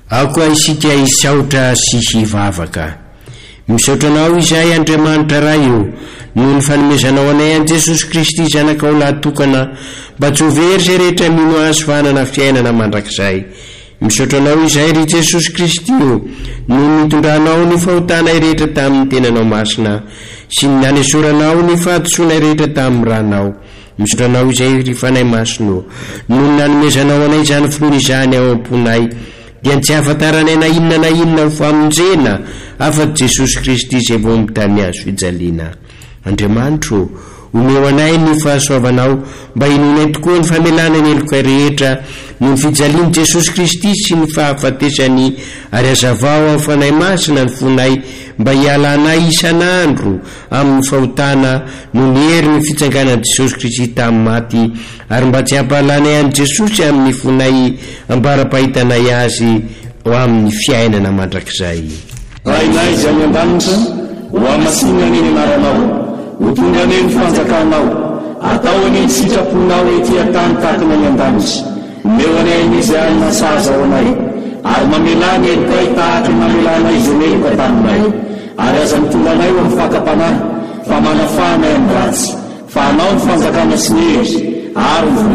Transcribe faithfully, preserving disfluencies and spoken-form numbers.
aoka isika isaotra sy hivavaka. Misaotranao izay Andriamanitra ray io noho ny fanomezanao anay an Jesosy Kristy zanakao lahatokana mba tsy ho very zay rehetra mino azy fanana fiainana mandrakizay. Misaotranao izay ry Jesosy Kristy io noho nitondranao ny fahotanay rehetra tamin'ny tenanao masina sy ny nanesoranao ny fahatosonay rehetra tamin'ny ranao. Misaotranao izay ry fanay masino noho nanomezanao anay izany filony izany ao am-ponay dia tsy afantaranay na inona na inona ho famonjena afa-tsy Jesosy Kristy izay vao mitany azo fijaliana. Andriamanitro, omeo anay ny fahasoavanao mba inonay tokoa ny famelana ny elokay rehetra noho ny fijaliany Jesosy Kristy sy ny fahafatesany, ary azavao amin'ny fanay masina ny fonay mba hiala anay isan'andro amin'ny fahotana noho ny hery ny fitsanganan'i Jesosy Kristy tamin'ny maty, ary mba tsy hampahalanay an'i Jesosy amin'ny fonay ambara-pahitanay azy ho amin'ny fiainana mandrakizay. Rainay izay any an-danitra ho amasinany ny anaranao, ho tonga ny ny fanjakanao, atao any sitraponao ety an-tany tahaka ny any an-danitra. Omeo anay izy any nasaza ao anay, ary mamelany elokay tahaka mamelana izy meloka taminay, ary aza mitonga anay ho amin'ny fakapanahy fa manafanay amin'ny ratsy, fa anao ny fanjakana sy ny hery ary